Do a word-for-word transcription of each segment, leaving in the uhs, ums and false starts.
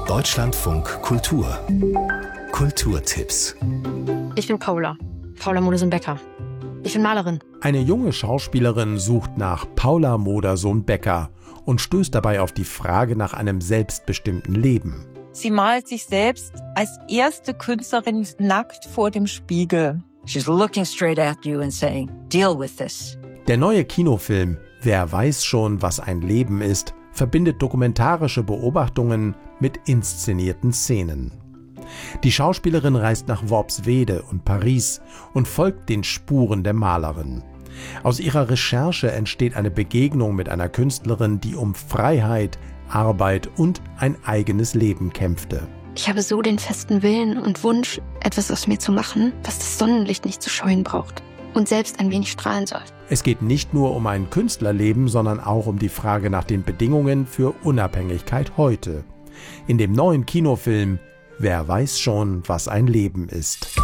Deutschlandfunk Kultur. Kulturtipps. Ich bin Paula. Paula Modersohn-Becker. Ich bin Malerin. Eine junge Schauspielerin sucht nach Paula Modersohn-Becker und stößt dabei auf die Frage nach einem selbstbestimmten Leben. Sie malt sich selbst als erste Künstlerin nackt vor dem Spiegel. She's looking straight at you and saying, deal with this. Der neue Kinofilm Wer weiß schon, was ein Leben ist, verbindet dokumentarische Beobachtungen mit inszenierten Szenen. Die Schauspielerin reist nach Worpswede und Paris und folgt den Spuren der Malerin. Aus ihrer Recherche entsteht eine Begegnung mit einer Künstlerin, die um Freiheit, Arbeit und ein eigenes Leben kämpfte. Ich habe so den festen Willen und Wunsch, etwas aus mir zu machen, was das Sonnenlicht nicht zu scheuen braucht und selbst ein wenig strahlen soll. Es geht nicht nur um ein Künstlerleben, sondern auch um die Frage nach den Bedingungen für Unabhängigkeit heute. In dem neuen Kinofilm Wer weiß schon, was ein Leben ist.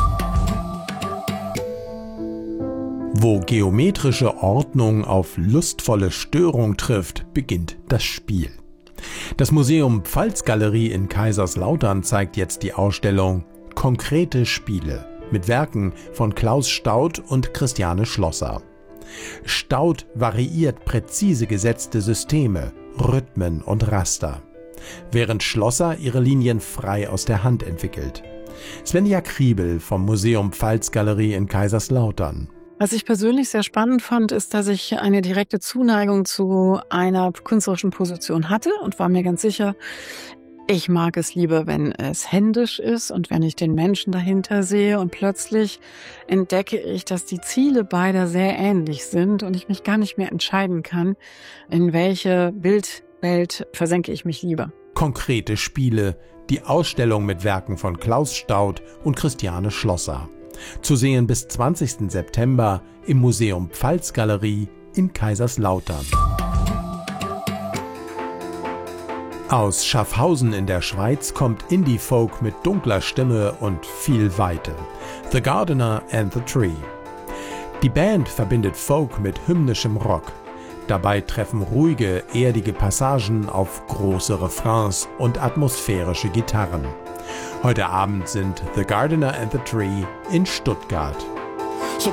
Wo geometrische Ordnung auf lustvolle Störung trifft, beginnt das Spiel. Das Museum Pfalzgalerie in Kaiserslautern zeigt jetzt die Ausstellung Konkrete Spiele mit Werken von Klaus Staudt und Christiane Schlosser. Staudt variiert präzise gesetzte Systeme, Rhythmen und Raster, während Schlosser ihre Linien frei aus der Hand entwickelt. Svenja Kriebel vom Museum Pfalzgalerie in Kaiserslautern. Was ich persönlich sehr spannend fand, ist, dass ich eine direkte Zuneigung zu einer künstlerischen Position hatte und war mir ganz sicher, ich mag es lieber, wenn es händisch ist und wenn ich den Menschen dahinter sehe. Und plötzlich entdecke ich, dass die Ziele beider sehr ähnlich sind und ich mich gar nicht mehr entscheiden kann, in welche Bildwelt versenke ich mich lieber. Konkrete Spiele, die Ausstellung mit Werken von Klaus Staudt und Christiane Schlosser. Zu sehen bis zwanzigsten September im Museum Pfalzgalerie in Kaiserslautern. Aus Schaffhausen in der Schweiz kommt Indie-Folk mit dunkler Stimme und viel Weite. The Gardener and the Tree. Die Band verbindet Folk mit hymnischem Rock. Dabei treffen ruhige, erdige Passagen auf große Refrains und atmosphärische Gitarren. Heute Abend sind The Gardener and the Tree in Stuttgart.